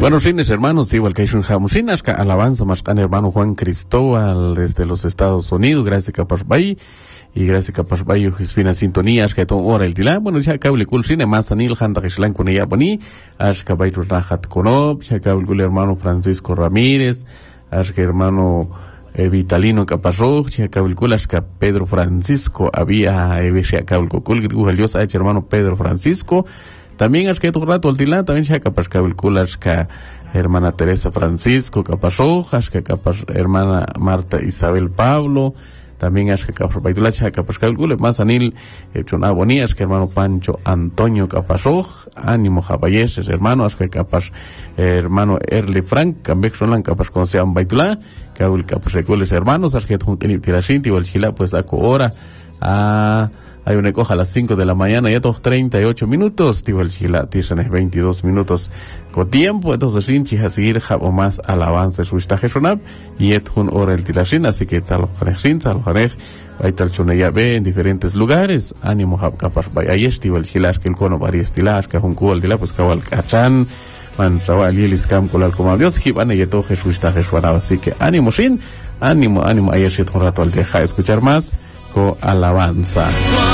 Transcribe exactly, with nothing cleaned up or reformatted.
Buenos fines, hermanos. Igual que hay un jamusinas, que alabanza más can hermano Juan Cristóbal desde los Estados Unidos. Gracias, Capaz Bay. Y gracias, Capaz Bay, Gispina Sintonías, que todo hora el tilá. Bueno, ya acabó el cool cine, más anil, handa que shlan con ella boni. Ash cabay tu rahat conop, ya acabó el hermano Francisco Ramírez. Ash que hermano eh, Vitalino Capazroj, ya acabó el cool, ash que Pedro Francisco había, eh, ya acabó el cool, el dios, hermano Pedro Francisco. También es que tu rato al tilán, también ya capaz que el culas que hermana Teresa Francisco, capaz Rojas, que capaz hermana Marta Isabel Pablo, también es que capaz Baitula, ya capaz que el culas, más anil, hecho una bonía, es que hermano Pancho Antonio capaz Roj, ánimo jabayeses, hermano, es que capaz hermano Erle Frank, cambié son capaz con sean Baitula, que el capaz de culas hermanos, es que tu tenip tirashinti, o el chila, pues da hora a. Hay una coja a las cinco de la mañana, ya todos treinta y ocho minutos, tío el chila, tienen veintidós minutos con tiempo, entonces sin chija seguir jabo más alabanza su estaje sonab, y et un hora el tilashin, así que tal janej sin, tal janej, hay tal chunaya ve en diferentes lugares, ánimo jab capaz vaya, ahí es tío el chila, es que el cono varias tilas, que un cubo el tila, pues cabal cachan, man, trabaja lielis cam colal como a Dios, jibana y eto Jesús estaje sonab, así que ánimo sin, ánimo, ánimo, ahí es un rato al deja escuchar más, con alabanza.